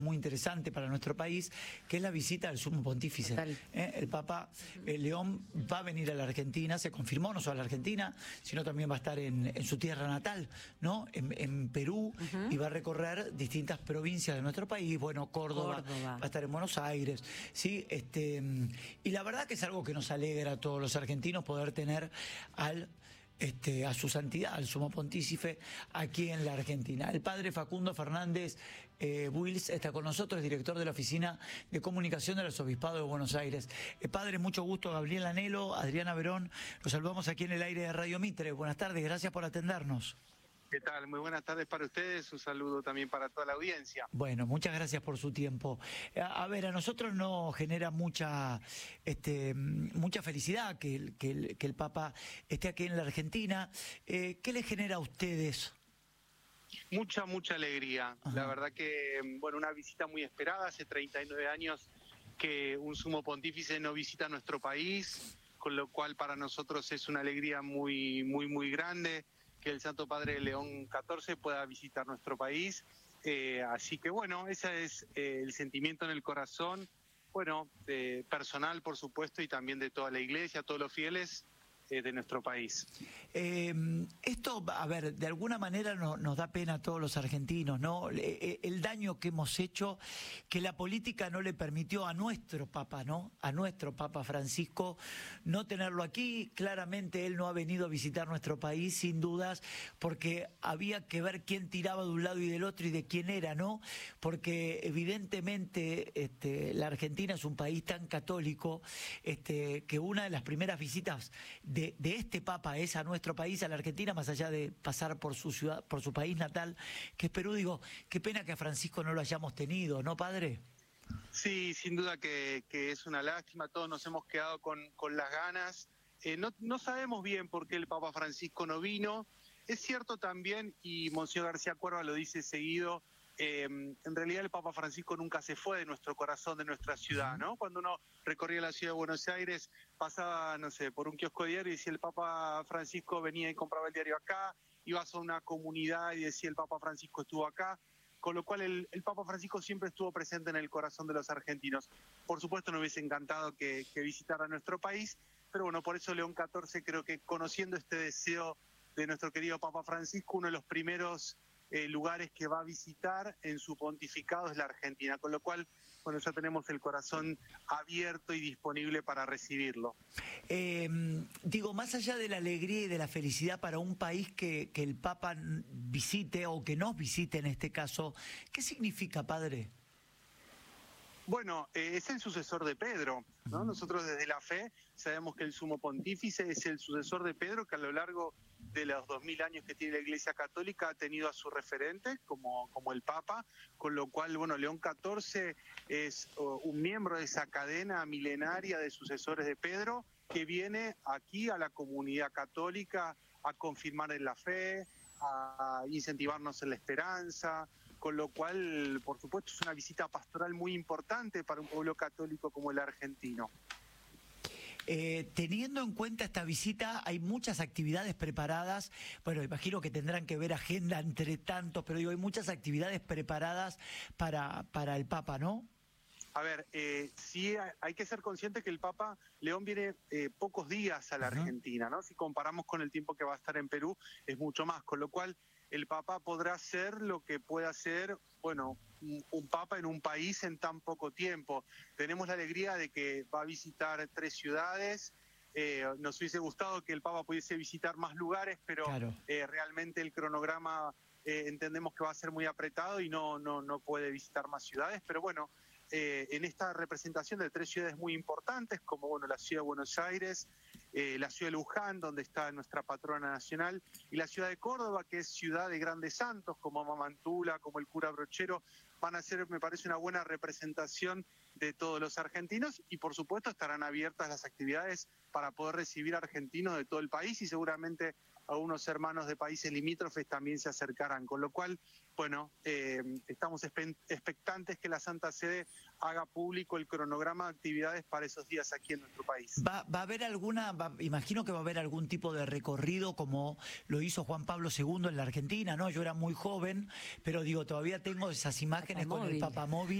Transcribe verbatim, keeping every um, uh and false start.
muy interesante para nuestro país, que es la visita del Sumo Pontífice. ¿Eh? El Papa eh, León va a venir a la Argentina, se confirmó, no solo a la Argentina, sino también va a estar en, en su tierra natal, ¿no? En, en Perú, uh-huh. y va a recorrer distintas provincias de nuestro país, bueno, Córdoba, Córdoba, va a estar en Buenos Aires, ¿sí? Este, y la verdad que es algo que nos alegra a todos los argentinos poder tener al... Este, a su santidad, al Sumo Pontífice, aquí en la Argentina. El padre Facundo Fernández eh, Wills está con nosotros, director de la Oficina de Comunicación del Arzobispado de Buenos Aires. Eh, padre, mucho gusto, Gabriel Anelo, Adriana Verón, los saludamos aquí en el aire de Radio Mitre. Buenas tardes, gracias por atendernos. ¿Qué tal? Muy buenas tardes para ustedes, un saludo también para toda la audiencia. Bueno, muchas gracias por su tiempo. A, a ver, a nosotros nos genera mucha este, mucha felicidad que el, que, el, que el Papa esté aquí en la Argentina. Eh, ¿Qué les genera a ustedes? Mucha, mucha alegría. Ajá. La verdad que, bueno, una visita muy esperada, hace treinta y nueve años que un Sumo Pontífice no visita nuestro país, con lo cual para nosotros es una alegría muy, muy, muy grande que el Santo Padre León catorce pueda visitar nuestro país. Eh, así que bueno, ese es eh, el sentimiento en el corazón, bueno, eh, personal por supuesto, y también de toda la iglesia, todos los fieles eh, de nuestro país. Eh, esto, a ver, de alguna manera no, nos da pena a todos los argentinos, ¿no? El, el daño que hemos hecho, que la política no le permitió a nuestro Papa, ¿no? A nuestro Papa Francisco no tenerlo aquí. Claramente él no ha venido a visitar nuestro país, sin dudas, porque había que ver quién tiraba de un lado y del otro y de quién era, ¿no? Porque evidentemente este, la Argentina es un país tan católico este, que una de las primeras visitas de De, de este Papa es a nuestro país, a la Argentina, más allá de pasar por su ciudad, por su país natal, que es Perú. Digo, qué pena que a Francisco no lo hayamos tenido, ¿no, padre? Sí, sin duda que, que es una lástima, todos nos hemos quedado con, con las ganas. Eh, no, no sabemos bien por qué el Papa Francisco no vino. Es cierto también, y Monseñor García Cuerva lo dice seguido, Eh, en realidad el Papa Francisco nunca se fue de nuestro corazón, de nuestra ciudad, ¿no? Cuando uno recorría la ciudad de Buenos Aires, pasaba, no sé, por un kiosco de diario y decía el Papa Francisco venía y compraba el diario acá, ibas a una comunidad y decía el Papa Francisco estuvo acá, con lo cual el, el Papa Francisco siempre estuvo presente en el corazón de los argentinos. Por supuesto nos hubiese encantado que, que visitara nuestro país, pero bueno, por eso León catorce creo que conociendo este deseo de nuestro querido Papa Francisco, uno de los primeros Eh, lugares que va a visitar en su pontificado es la Argentina, con lo cual, bueno, ya tenemos el corazón abierto y disponible para recibirlo. Eh, digo, más allá de la alegría y de la felicidad para un país que, que el Papa visite o que nos visite en este caso, ¿qué significa, padre? Bueno, eh, es el sucesor de Pedro, ¿no? Nosotros desde la fe sabemos que el Sumo Pontífice es el sucesor de Pedro, que a lo largo de los dos mil años que tiene la Iglesia Católica ha tenido a su referente como, como el Papa, con lo cual, bueno, León catorce es uh, un miembro de esa cadena milenaria de sucesores de Pedro que viene aquí a la comunidad católica a confirmar en la fe, a incentivarnos en la esperanza, con lo cual, por supuesto, es una visita pastoral muy importante para un pueblo católico como el argentino. Eh, teniendo en cuenta esta visita, hay muchas actividades preparadas. Bueno, imagino que tendrán que ver agenda entre tantos, pero digo, hay muchas actividades preparadas para, para el Papa, ¿no? A ver, eh, sí hay que ser consciente que el Papa León viene eh, pocos días a la Argentina, ¿no? Si comparamos con el tiempo que va a estar en Perú, es mucho más, con lo cual el Papa podrá hacer lo que pueda hacer, bueno, un, un Papa en un país en tan poco tiempo. Tenemos la alegría de que va a visitar tres ciudades. Eh, nos hubiese gustado que el Papa pudiese visitar más lugares, pero claro. eh, realmente el cronograma eh, entendemos que va a ser muy apretado y no, no, no puede visitar más ciudades, pero bueno, Eh, en esta representación de tres ciudades muy importantes, como bueno, la ciudad de Buenos Aires, eh, la ciudad de Luján, donde está nuestra patrona nacional, y la ciudad de Córdoba, que es ciudad de grandes santos, como Mamantula, como el cura Brochero, van a ser, me parece, una buena representación de todos los argentinos, y por supuesto estarán abiertas las actividades para poder recibir argentinos de todo el país, y seguramente algunos hermanos de países limítrofes también se acercarán, con lo cual, bueno, eh, estamos expectantes que la Santa Sede haga público el cronograma de actividades para esos días aquí en nuestro país. ¿Va, va a haber alguna, va, imagino que va a haber algún tipo de recorrido como lo hizo Juan Pablo segundo en la Argentina, ¿no? Yo era muy joven, pero digo, todavía tengo esas imágenes con el papamóvil.